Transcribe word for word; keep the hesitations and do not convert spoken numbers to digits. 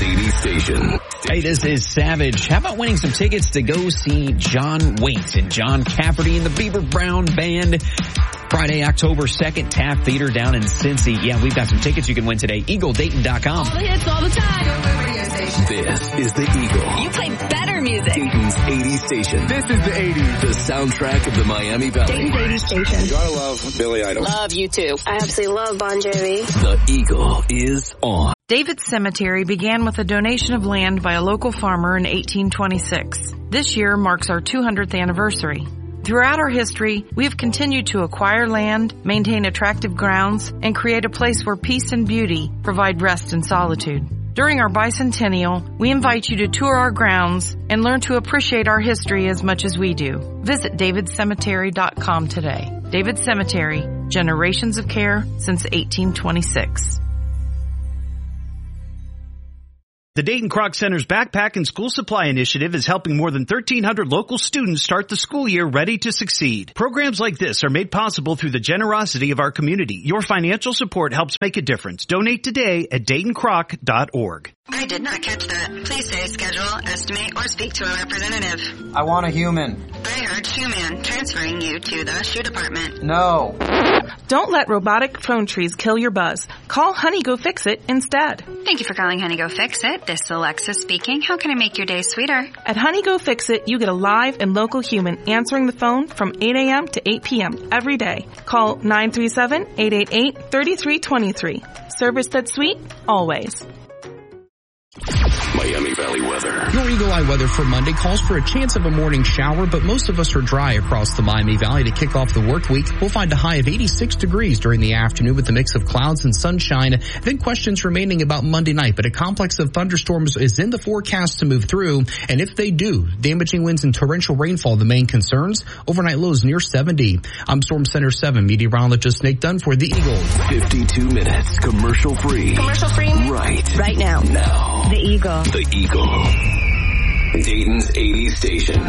eighties station. Hey, this is Savage. How about winning some tickets to go see John Waite and John Cafferty and the Beaver Brown Band? Friday, October second, Taft Theater down in Cincy. Yeah, we've got some tickets you can win today. Eagle Dayton dot com. All the hits all the time. This is the Eagle. You play better music. Dayton's eighties station. This is the eighties. The soundtrack of the Miami Valley. Dayton's eighties station. You gotta love Billy Idol. Love you too. I absolutely love Bon Jovi. The Eagle is on. David's Cemetery began with a donation of land by a local farmer in eighteen twenty-six. This year marks our two hundredth anniversary. Throughout our history, we have continued to acquire land, maintain attractive grounds, and create a place where peace and beauty provide rest and solitude. During our bicentennial, we invite you to tour our grounds and learn to appreciate our history as much as we do. Visit david cemetery dot com today. David Cemetery, generations of care since eighteen twenty-six. The Dayton Kroc Center's Backpack and School Supply Initiative is helping more than thirteen hundred local students start the school year ready to succeed. Programs like this are made possible through the generosity of our community. Your financial support helps make a difference. Donate today at dayton croc dot org. I did not catch that. Please say schedule, estimate, or speak to a representative. I want a human. I heard shoe man, transferring you to the shoe department. No. Don't let robotic phone trees kill your buzz. Call Honey Go Fix It instead. Thank you for calling Honey Go Fix It. This is Alexa speaking. How can I make your day sweeter? At Honey Go Fix It, you get a live and local human answering the phone from eight a.m. to eight p.m. every day. Call nine three seven, eight eight eight, three three two three. Service that's sweet, always. Miami Valley weather. Your Eagle Eye weather for Monday calls for a chance of a morning shower, but most of us are dry across the Miami Valley to kick off the work week. We'll find a high of eighty-six degrees during the afternoon with a mix of clouds and sunshine. Then questions remaining about Monday night, but a complex of thunderstorms is in the forecast to move through. And if they do, damaging winds and torrential rainfall the main concerns. Overnight lows near seventy. I'm Storm Center seven meteorologist Nick Dunn for the Eagle. fifty-two minutes commercial free. Commercial free? Right. Right now. Now. The Eagle. The Eagle. Dayton's eighties station.